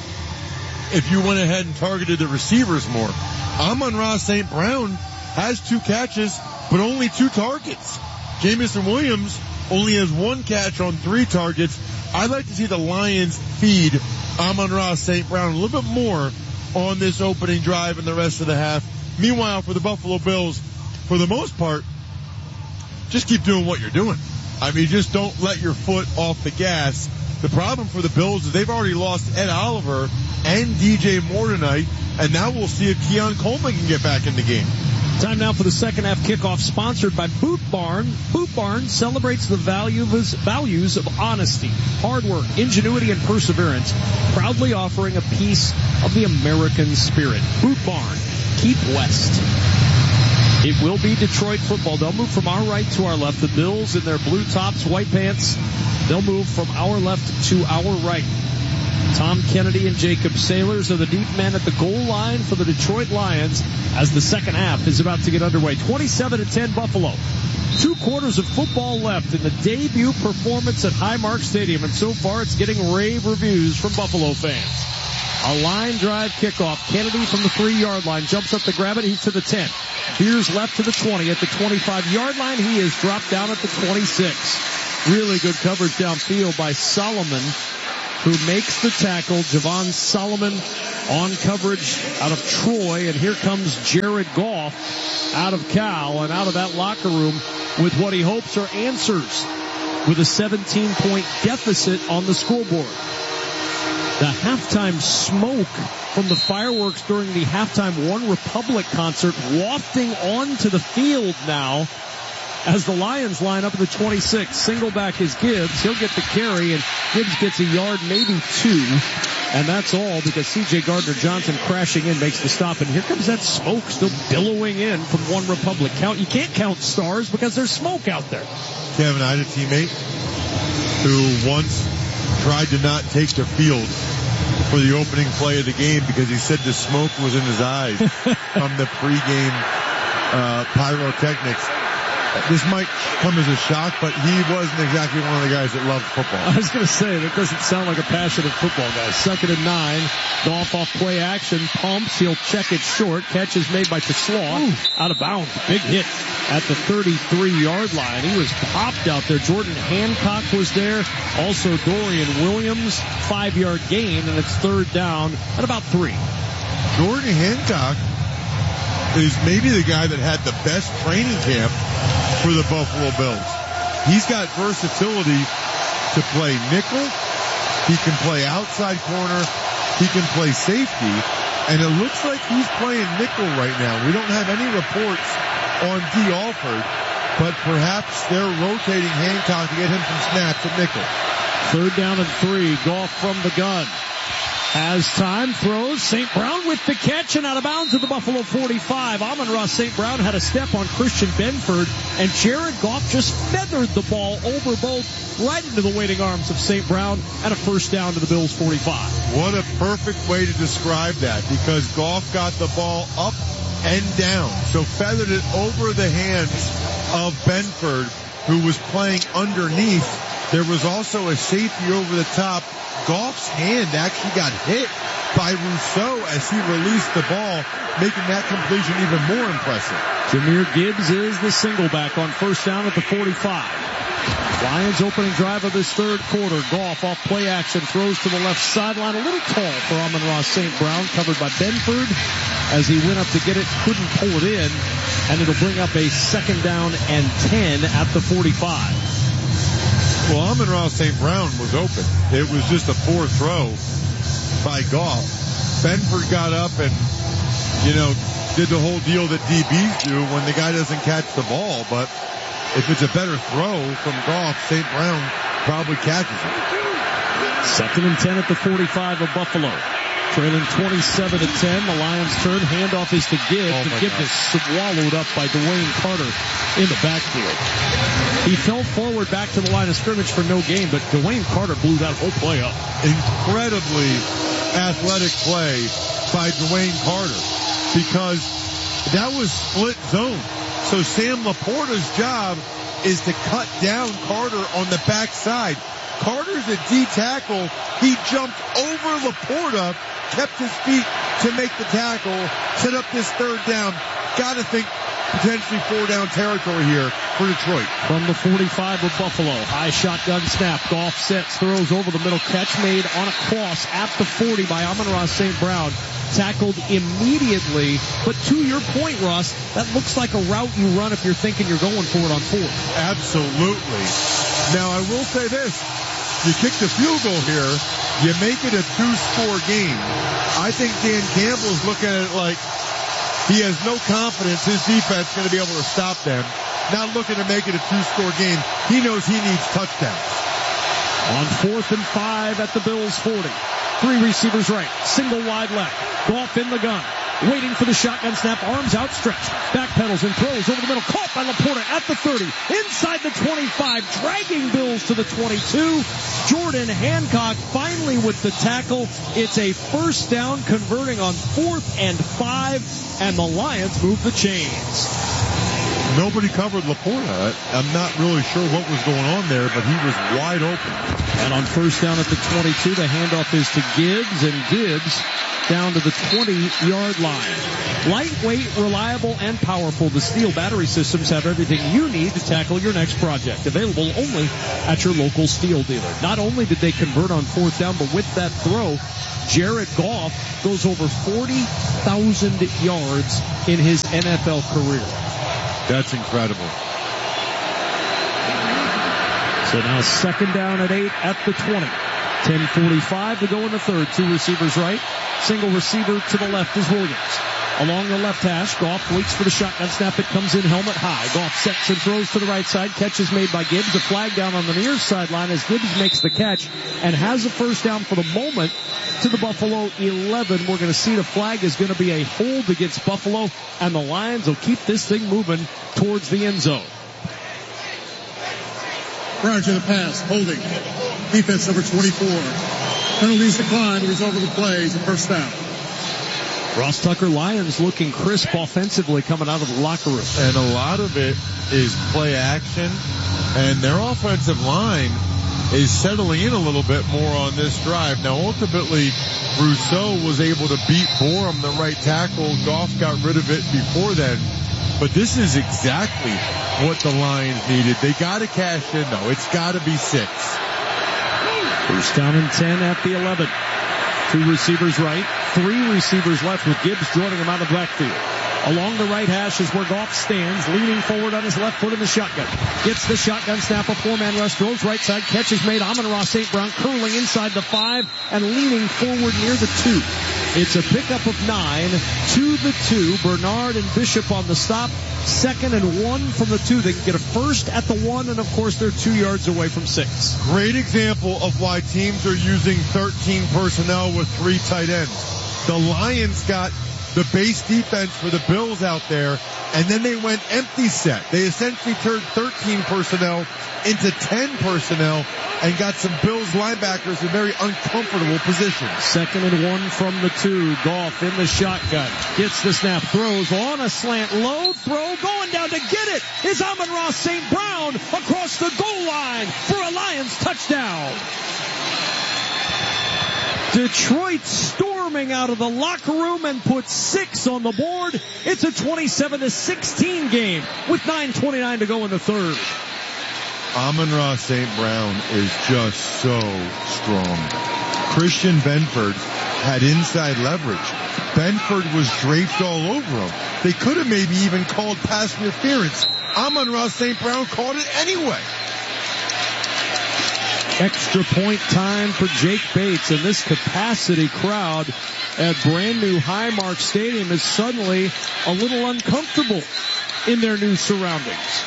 if you went ahead and targeted the receivers more. Amon-Ra Saint Brown has two catches, but only two targets. Jamison Williams only has one catch on three targets. I'd like to see the Lions feed Amon-Ra Saint Brown a little bit more on this opening drive and the rest of the half. Meanwhile, for the Buffalo Bills, for the most part, just keep doing what you're doing. I mean, just don't let your foot off the gas. The problem for the Bills is they've already lost Ed Oliver and D J Moore tonight, and now we'll see if Keon Coleman can get back in the game. Time now for the second half kickoff, sponsored by Boot Barn. Boot Barn celebrates the values, values of honesty, hard work, ingenuity, and perseverance, proudly offering a piece of the American spirit. Boot Barn, keep west. It will be Detroit football. They'll move from our right to our left. The Bills in their blue tops, white pants, they'll move from our left to our right. Tom Kennedy and Jacob Sailors are the deep men at the goal line for the Detroit Lions as the second half is about to get underway. twenty-seven to ten Buffalo. Two quarters of football left in the debut performance at Highmark Stadium, and so far it's getting rave reviews from Buffalo fans. A line drive kickoff. Kennedy from the three-yard line jumps up to grab it. He's to the ten. Here's left to the twenty. At the twenty-five-yard line, he is dropped down at the twenty-six. Really good coverage downfield by Solomon, who makes the tackle. Javon Solomon on coverage out of Troy. And here comes Jared Goff out of Cal and out of that locker room with what he hopes are answers with a seventeen-point deficit on the scoreboard. The halftime smoke from the fireworks during the halftime One Republic concert wafting onto the field now as the Lions line up at the twenty-six. Single back is Gibbs. He'll get the carry, and Gibbs gets a yard, maybe two. And that's all because C J Gardner-Johnson crashing in makes the stop. And here comes that smoke still billowing in from One Republic. Count, you can't count stars because there's smoke out there. Kevin, I had a teammate who once tried to not take the field for the opening play of the game because he said the smoke was in his eyes from the pregame uh, pyrotechnics. This might come as a shock, but he wasn't exactly one of the guys that loved football. I was going to say, that doesn't sound like a passionate football guy. Second and nine. Goff off play action. Pumps. He'll check it short. Catch is made by Teslaw. Out of bounds. Big hit at the thirty-three-yard line. He was popped out there. Jordan Hancock was there. Also Dorian Williams. Five-yard gain, and it's third down at about three. Jordan Hancock is maybe the guy that had the best training camp for the Buffalo Bills. He's got versatility to play nickel. He can play outside corner. He can play safety. And it looks like he's playing nickel right now. We don't have any reports on D. Alford, but perhaps they're rotating Hancock to get him some snaps at nickel. Third down and three. Goff from the gun. Has time, throws. Saint Brown with the catch and out of bounds at the Buffalo forty-five. Amon-Ra Saint Brown had a step on Christian Benford, and Jared Goff just feathered the ball over both right into the waiting arms of Saint Brown and a first down to the Bills forty-five. What a perfect way to describe that, because Goff got the ball up and down, so feathered it over the hands of Benford, who was playing underneath. There was also a safety over the top. Goff's hand actually got hit by Rousseau as he released the ball, making that completion even more impressive. Jahmyr Gibbs is the single back on first down at the forty-five. Lions opening drive of this third quarter. Goff off play action, throws to the left sideline. A little tall for Amon-Ra Saint Brown, covered by Benford. As he went up to get it, couldn't pull it in, and it'll bring up a second down and ten at the forty-five. Well, Amon-Ra Saint Brown was open. It was just a poor throw by Goff. Benford got up and, you know, did the whole deal that D Bs do when the guy doesn't catch the ball. But if it's a better throw from Goff, Saint Brown probably catches it. Second and ten at the forty-five of Buffalo. Trailing twenty-seven to ten. The Lions turn. Handoff is to Gibbs. Oh and Gibbs is swallowed up by Dwayne Carter in the backfield. He fell forward back to the line of scrimmage for no gain, but Dwayne Carter blew that whole play up. Incredibly athletic play by Dwayne Carter, because that was split zone. So Sam Laporta's job is to cut down Carter on the backside. Carter's a D tackle. He jumped over Laporta, kept his feet to make the tackle, set up this third down. Got to think potentially four down territory here for Detroit. From the forty-five of Buffalo, high shotgun snap. Goff sets, throws over the middle. Catch made on a cross at the forty by Amon-Ra Saint Brown. Tackled immediately. But to your point, Ross, that looks like a route you run if you're thinking you're going for it on fourth. Absolutely. Now, I will say this. You kick the field goal here, you make it a two-score game. I think Dan Campbell's looking at it like he has no confidence his defense is going to be able to stop them. Not looking to make it a two-score game. He knows he needs touchdowns. On fourth and five at the Bills forty. Three receivers right, single wide left. Goff in the gun, waiting for the shotgun snap, arms outstretched. Backpedals and throws over the middle, caught by Laporta at the thirty. Inside the twenty-five, dragging Bills to the twenty-two. Jordan Hancock finally with the tackle. It's a first down, converting on fourth and five, and the Lions move the chains. Nobody covered Laporta. I'm not really sure what was going on there, but he was wide open. And on first down at the twenty-two, the handoff is to Gibbs, and Gibbs down to the twenty-yard line. Lightweight, reliable, and powerful, the Steel battery systems have everything you need to tackle your next project. Available only at your local Steel dealer. Not only did they convert on fourth down, but with that throw, Jared Goff goes over forty thousand yards in his N F L career. That's incredible. So now second down at eight at the twenty. ten forty-five to go in the third. Two receivers right. Single receiver to the left is Williams. Along the left hash, Goff waits for the shotgun snap. It comes in helmet high. Goff sets and throws to the right side. Catch is made by Gibbs. A flag down on the near sideline as Gibbs makes the catch and has a first down for the moment to the Buffalo eleven. We're going to see the flag is going to be a hold against Buffalo, and the Lions will keep this thing moving towards the end zone. Prior to the pass, holding. Defense number twenty-four. Penalties declined. Result of the play is a first down. Ross Tucker, Lions looking crisp offensively coming out of the locker room. And a lot of it is play action, and their offensive line is settling in a little bit more on this drive. Now, ultimately, Rousseau was able to beat Borum, the right tackle. Goff got rid of it before then. But this is exactly what the Lions needed. They got to cash in, though. It's got to be six. First down and ten at the eleven. Two receivers right, three receivers left with Gibbs joining him out of the backfield. Along the right hash is where Goff stands, leaning forward on his left foot in the shotgun. Gets the shotgun snap, a four-man rush, throws right side, catch is made. Amon-Ra Saint Brown curling inside the five and leaning forward near the two. It's a pickup of nine to the two. Bernard and Bishop on the stop. Second and one from the two. They can get a first at the one, and of course they're two yards away from six. Great example of why teams are using thirteen personnel with three tight ends. The Lions got the base defense for the Bills out there, and then they went empty set. They essentially turned thirteen personnel into ten personnel and got some Bills linebackers in very uncomfortable positions. Second and one from the two. Goff in the shotgun. Gets the snap, throws on a slant, low throw, going down to get it is Amon-Ra Saint Brown across the goal line for a Lions touchdown. Detroit storming out of the locker room and puts six on the board. It's a twenty-seven to sixteen game with nine twenty-nine to go in the third. Amon-Ra Saint Brown is just so strong. Christian Benford had inside leverage. Benford was draped all over him. They could have maybe even called pass interference. Amon-Ra Saint Brown called it anyway. Extra point time for Jake Bates, and this capacity crowd at brand new Highmark Stadium is suddenly a little uncomfortable in their new surroundings.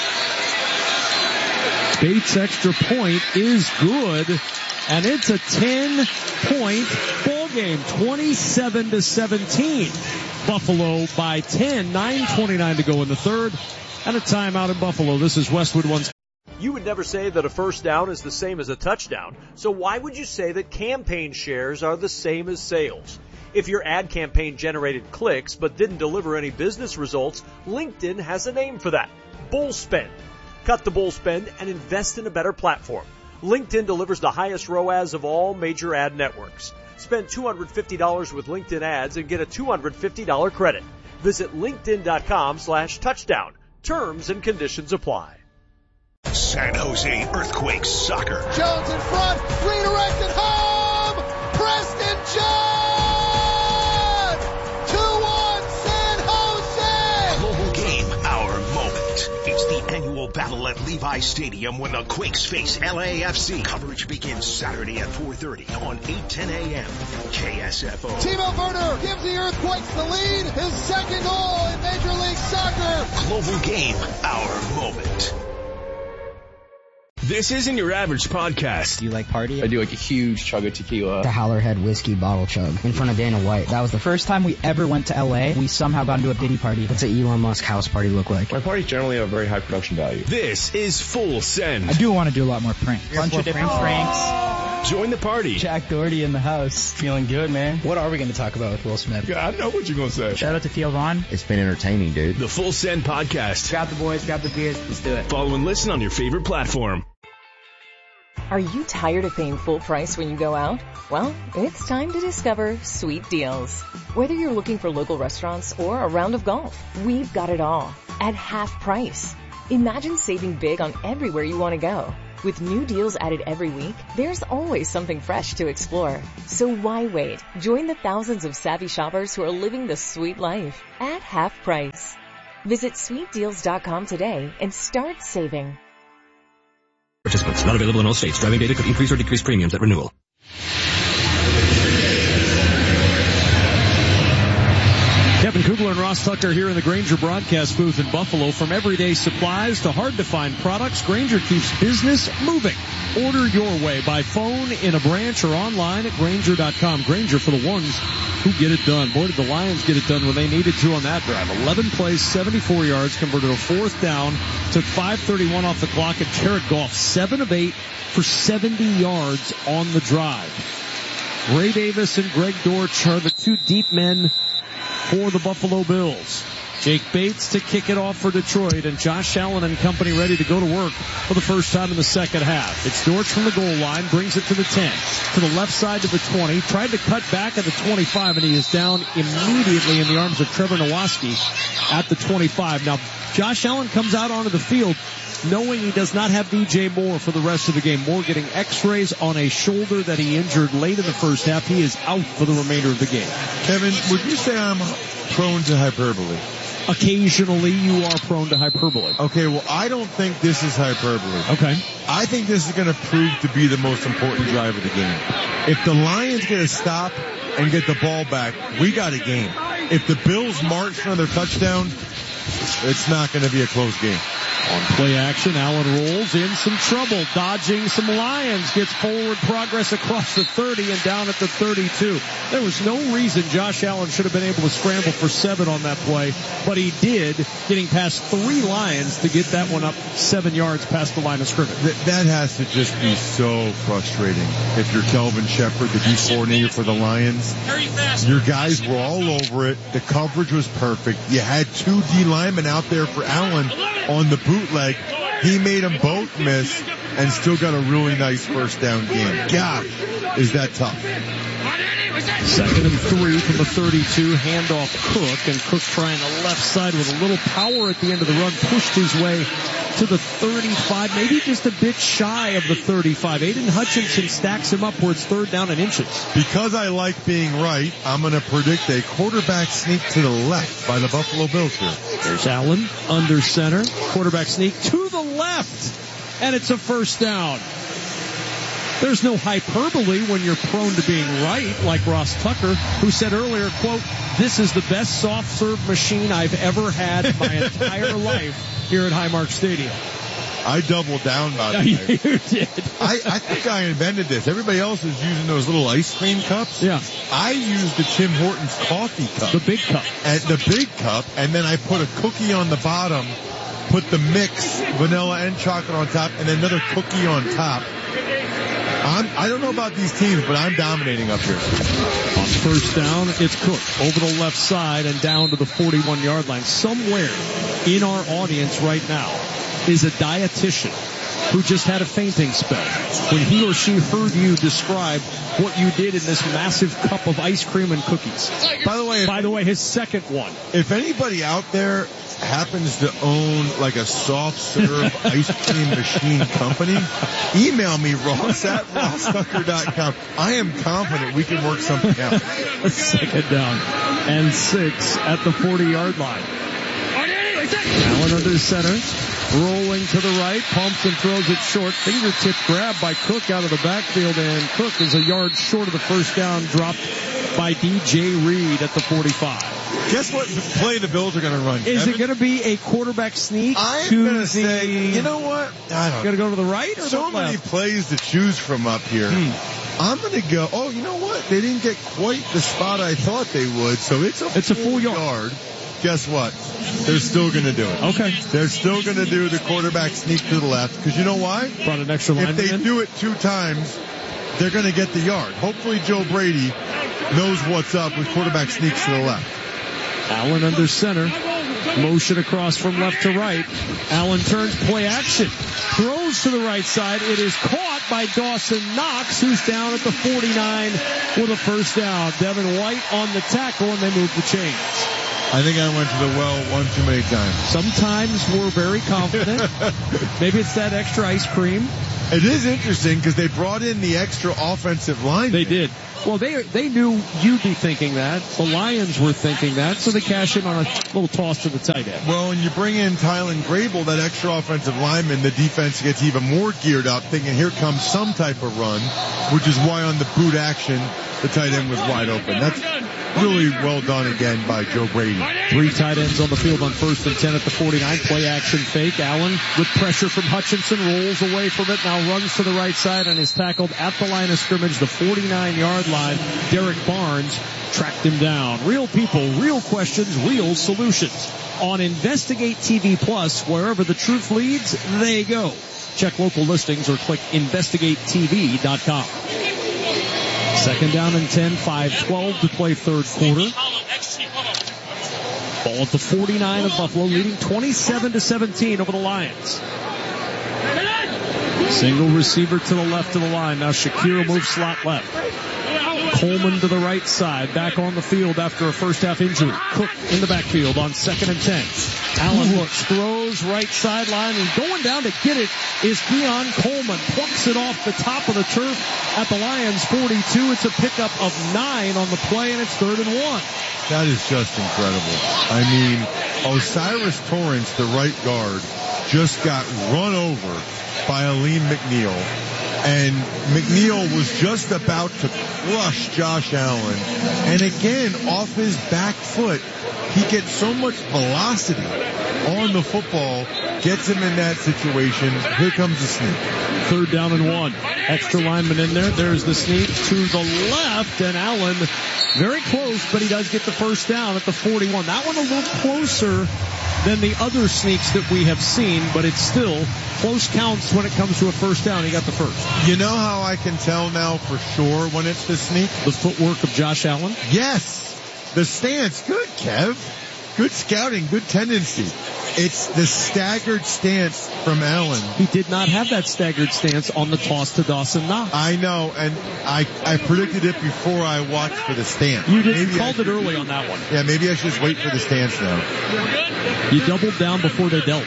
Bates' extra point is good, and it's a ten point ball game, twenty-seven to seventeen. Buffalo by ten, nine twenty-nine to go in the third, and a timeout in Buffalo. This is Westwood One. You would never say that a first down is the same as a touchdown, so why would you say that campaign shares are the same as sales? If your ad campaign generated clicks but didn't deliver any business results, LinkedIn has a name for that. Bull spend. Cut the bull spend and invest in a better platform. LinkedIn delivers the highest R O A S of all major ad networks. Spend two hundred fifty dollars with LinkedIn ads and get a two hundred fifty dollars credit. Visit linkedin.com slash touchdown. Terms and conditions apply. San Jose Earthquakes soccer. Jones in front, redirected home, Preston John! two one San Jose! Global game, our moment. It's the annual battle at Levi Stadium when the Quakes face L A F C. Coverage begins Saturday at four thirty on eight ten a.m. K S F O. Timo Werner gives the Earthquakes the lead, his second goal in Major League Soccer. Global game, our moment. This isn't your average podcast. Do you like party? I do like a huge chug of tequila. The Howlerhead whiskey bottle chug in front of Dana White. That was the first time we ever went to L A. We somehow got into a Diddy party. What's an Elon Musk house party look like? My parties generally have a very high production value. This is Full Send. I do want to do a lot more pranks. Bunch of different pranks. Join the party. Jack Doherty in the house. Feeling good, man. What are we going to talk about with Will Smith? Yeah, I know what you're going to say. Shout out to Theo Vaughn. It's been entertaining, dude. The Full Send Podcast. Grab the boys, grab the beers. Let's do it. Follow and listen on your favorite platform. Are you tired of paying full price when you go out? Well, it's time to discover Sweet Deals. Whether you're looking for local restaurants or a round of golf, we've got it all at half price. Imagine saving big on everywhere you want to go. With new deals added every week, there's always something fresh to explore. So why wait? Join the thousands of savvy shoppers who are living the sweet life at half price. Visit sweet deals dot com today and start saving. Participants not available in all states. Driving data could increase or decrease premiums at renewal. Kevin Kugler and Ross Tucker here in the Grainger broadcast booth in Buffalo. From everyday supplies to hard-to-find products, Grainger keeps business moving. Order your way by phone, in a branch, or online at Grainger dot com. Grainger, for the ones who get it done. Boy, did the Lions get it done when they needed to on that drive. eleven plays, seventy-four yards, converted a fourth down, took five thirty-one off the clock, and Jared Goff, seven of eight for seventy yards on the drive. Ray Davis and Greg Dortch are the two deep men for the Buffalo Bills. Jake Bates to kick it off for Detroit, and Josh Allen and company ready to go to work for the first time in the second half. It's Dortch from the goal line, brings it to the ten, to the left side to the twenty, tried to cut back at the twenty-five, and he is down immediately in the arms of Trevor Nowaski at the twenty-five. Now, Josh Allen comes out onto the field knowing he does not have D J Moore for the rest of the game. Moore getting x-rays on a shoulder that he injured late in the first half. He is out for the remainder of the game. Kevin, would you say I'm prone to hyperbole? Occasionally you are prone to hyperbole. Okay, well, I don't think this is hyperbole. Okay. I think this is going to prove to be the most important drive of the game. If the Lions get a stop and get the ball back, we got a game. If the Bills march for another touchdown, it's not going to be a close game. On play action, Allen rolls in some trouble, dodging some Lions, gets forward progress across the thirty and down at the thirty-two. There was no reason Josh Allen should have been able to scramble for seven on that play, but he did, getting past three Lions to get that one up seven yards past the line of scrimmage. Th- that has to just be so frustrating. If you're Kelvin Shepard, the D coordinator for the Lions, your guys were all over it. The coverage was perfect. You had two D linemen out there for Allen on the bootleg. He made them both miss and still got a really nice first down game. God, is that tough. Second and three from the thirty-two, handoff Cook, and Cook trying the left side with a little power at the end of the run, pushed his way to the thirty-five, maybe just a bit shy of the thirty-five. Aiden Hutchinson stacks him up where it's third down and inches. Because I like being right, I'm going to predict a quarterback sneak to the left by the Buffalo Bills here. There's Allen under center, quarterback sneak to the left, and it's a first down. There's no hyperbole when you're prone to being right, like Ross Tucker, who said earlier, quote, "This is the best soft serve machine I've ever had in my entire life here at Highmark Stadium." I doubled down about it. You did. I, I think I invented this. Everybody else is using those little ice cream cups. Yeah. I used the Tim Hortons coffee cup. The big cup. And the big cup, and then I put a cookie on the bottom, put the mix, vanilla and chocolate on top, and then another cookie on top. I'm, I don't know about these teams, but I'm dominating up here. On first down, it's Cook over the left side and down to the forty-one yard line. Somewhere in our audience right now is a dietitian who just had a fainting spell when he or she heard you describe what you did in this massive cup of ice cream and cookies. By the way, by the way, his second one. If anybody out there happens to own like a soft serve ice cream machine company, email me, Ross at ross tucker dot com. I am confident we can work something out. Second down and six at the forty yard line. Allen under center, rolling to the right, pumps and throws it short. Fingertip grab by Cook out of the backfield, and Cook is a yard short of the first down, dropped by D J Reed at the forty-five. Guess what play the Bills are going to run? Is Kevin? it going to be a quarterback sneak? I'm to going to the... say, you know what? I don't know. Going to go to the right or so the left? many plays to choose from up here. Hmm. I'm going to go, oh, you know what? They didn't get quite the spot I thought they would, so it's a it's full, a full yard. yard. Guess what? They're still going to do it. Okay. They're still going to do the quarterback sneak to the left, because you know why? Brought an extra If lineman they in? do it two times, they're going to get the yard. Hopefully Joe Brady knows what's up with quarterback sneaks to the left. Allen under center. Motion across from left to right. Allen turns, play action. Throws to the right side. It is caught by Dawson Knox, who's down at the forty-nine with a first down. Devin White on the tackle, and they move the chains. I think I went to the well one too many times. Sometimes we're very confident. Maybe it's that extra ice cream. It is interesting because they brought in the extra offensive line. They did. Well, they they knew you'd be thinking that. The Lions were thinking that, so they cash in on a little toss to the tight end. Well, when you bring in Tylen Grable, that extra offensive lineman, the defense gets even more geared up, thinking here comes some type of run, which is why on the boot action, the tight end was wide open. That's really well done again by Joe Brady. Three tight ends on the field on first and ten at the forty-nine. Play action fake. Allen with pressure from Hutchinson rolls away from it. Now runs to the right side and is tackled at the line of scrimmage, the forty-nine yard line. Derek Barnes tracked him down. Real people, real questions, real solutions. On Investigate T V Plus, wherever the truth leads, they go. Check local listings or click investigate t v dot com. Second down and ten, five twelve to play third quarter. Ball at the forty-nine of Buffalo, leading twenty-seven to seventeen over the Lions. Single receiver to the left of the line. Now Shakir moves slot left. Coleman to the right side, back on the field after a first half injury. Cook in the backfield on second and ten. Allen looks, throws right sideline, and going down to get it is Keon Coleman. Plucks it off the top of the turf at the Lions forty-two. It's a pickup of nine on the play, and it's third and one. That is just incredible. I mean, Osiris Torrance, the right guard, just got run over by Aleem McNeil. And McNeil was just about to crush Josh Allen. And again, off his back foot, he gets so much velocity on the football, gets him in that situation. Here comes the sneak. Third down and one. Extra lineman in there. There's the sneak to the left, and Allen very close, but he does get the first down at the forty-one. That one a little closer than the other sneaks that we have seen, but it's still close counts when it comes to a first down. He got the first. You know how I can tell now for sure when it's the sneak? The footwork of Josh Allen? Yes. The stance. Good, Kev. Good scouting. Good tendency. It's the staggered stance from Allen. He did not have that staggered stance on the toss to Dawson Knox. I know, and I I predicted it before I watched for the stance. You did. You called it early on that one. Yeah, maybe I should just wait for the stance now. You doubled down before they dealt.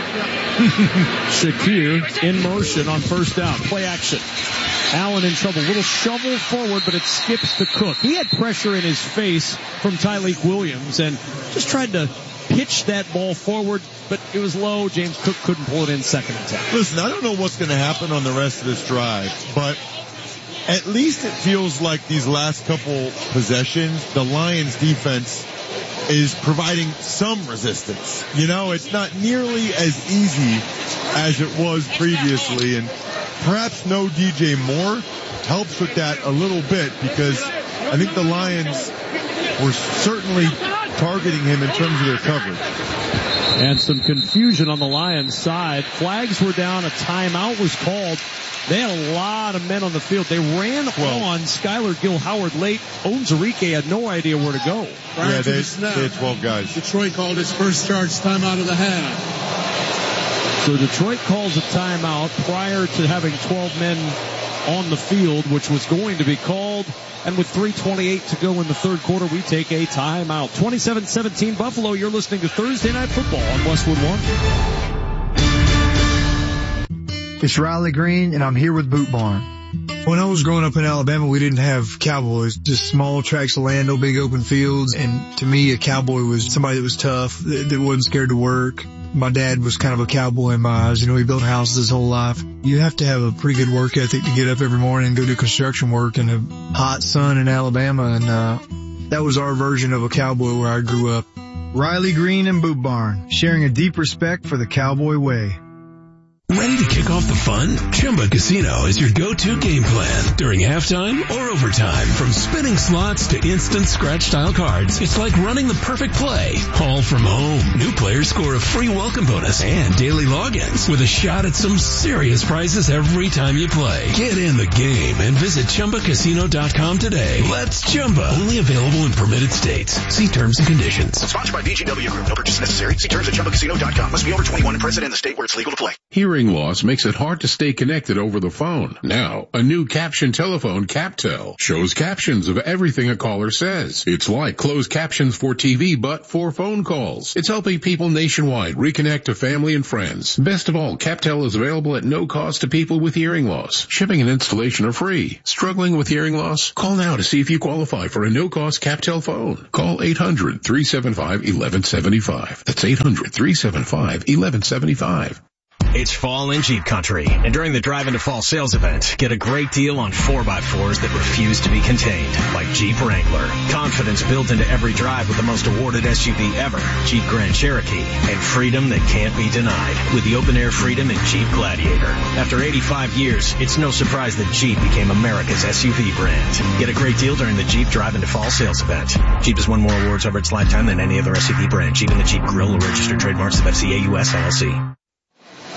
Shakir in motion on first down. Play action. Allen in trouble. Little shovel forward, but it skips to Cook. He had pressure in his face from Tyleik Williams and just tried to pitch that ball forward, but it was low. James Cook couldn't pull it in second and ten. Listen, I don't know what's going to happen on the rest of this drive, but at least it feels like these last couple possessions, the Lions defense is providing some resistance. You know, it's not nearly as easy as it was previously, and perhaps no D J Moore helps with that a little bit because I think the Lions were certainly targeting him in terms of their coverage. And some confusion on the Lions side. Flags were down. A timeout was called. They had a lot of men on the field. They ran well, on Skylar Gill-Howard late. Onzarike had no idea where to go. Prior yeah, they, the they had twelve guys. Detroit called his first charge timeout of the half. So Detroit calls a timeout prior to having twelve men on the field, which was going to be called. And with three twenty-eight to go in the third quarter, we take a timeout. twenty-seven seventeen Buffalo. You're listening to Thursday Night Football on Westwood One. It's Riley Green, and I'm here with Boot Barn. When I was growing up in Alabama, we didn't have cowboys, just small tracts of land, no big open fields. And to me, a cowboy was somebody that was tough, that, that wasn't scared to work. My dad was kind of a cowboy in my eyes. You know, he built houses his whole life. You have to have a pretty good work ethic to get up every morning and go do construction work in a hot sun in Alabama. And, uh, that was our version of a cowboy where I grew up. Riley Green and Boot Barn, sharing a deep respect for the cowboy way. Ready to kick off the fun? Chumba Casino is your go-to game plan during halftime or overtime. From spinning slots to instant scratch-style cards, it's like running the perfect play, all from home. New players score a free welcome bonus and daily logins with a shot at some serious prizes every time you play. Get in the game and visit Chumba Casino dot com today. Let's Chumba. Only available in permitted states. See terms and conditions. Sponsored by V G W Group. No purchase necessary. See terms at Chumba Casino dot com. Must be over twenty-one and present in the state where it's legal to play. Hearing loss makes it hard to stay connected over the phone. Now, a new caption telephone, CapTel, shows captions of everything a caller says. It's like closed captions for T V, but for phone calls. It's helping people nationwide reconnect to family and friends. Best of all, CapTel is available at no cost to people with hearing loss. Shipping and installation are free. Struggling with hearing loss? Call now to see if you qualify for a no-cost CapTel phone. Call eight hundred, three seven five, one one seven five. That's eight hundred, three seven five, one one seven five. It's fall in Jeep Country, and during the Drive into Fall sales event, get a great deal on four by fours that refuse to be contained, like Jeep Wrangler. Confidence built into every drive with the most awarded S U V ever, Jeep Grand Cherokee, and freedom that can't be denied with the open-air freedom in Jeep Gladiator. After eighty-five years, it's no surprise that Jeep became America's S U V brand. Get a great deal during the Jeep Drive into Fall sales event. Jeep has won more awards over its lifetime than any other S U V brand. Jeep and the Jeep Grill are registered trademarks of F C A U S L L C.